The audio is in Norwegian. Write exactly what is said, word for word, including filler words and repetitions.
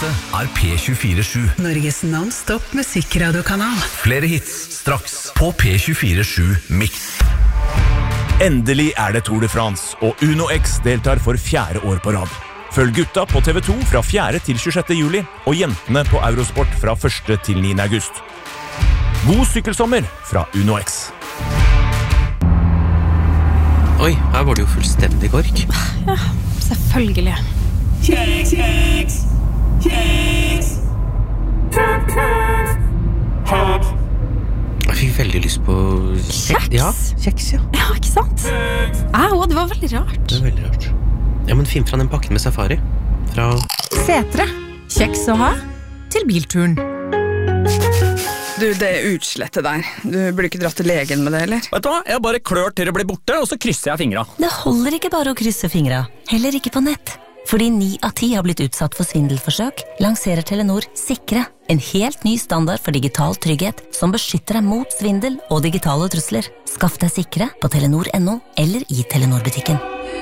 Dette er P tjuefire sju. Norges non-stop musikkradiokanal. Flere hits straks på P tjuefire sju Mix. Endelig er det Tour de France, og Uno X deltar for fjerde år på rad. Følg gutta på T V to fra fjerde til tjuesjette juli, og jentene på Eurosport fra første til niende august. God sykkelsommer fra Uno X. Oi, her var det jo fullstendig kork. Ja, selvfølgelig. Kjeks, kjeks, kjeks, kjeks, kjeks. Jeg fikk veldig lyst på Kjeks? Ja, kjeks, ja. Ja, ikke sant? Au, det var veldig rart. Det er veldig rart. Ja, men finn fra den pakken med safari. Fra... Setre. Kjeks å ha til bilturen. Du, det er utslettet der. Du burde ikke dratt til legen med det, eller? Vet du hva? Jeg bare klør til det blir borte, og så krysser jeg fingra. Det holder ikke bare å krysse fingra, heller ikke på nett. Fordi ni av ti har blitt utsatt for svindelforsøk, lanserer Telenor Sikre, en helt ny standard for digital trygghet som beskytter deg mot svindel og digitale trusler. Skaff deg Sikre på telenor punktum no eller i Telenor-butikken.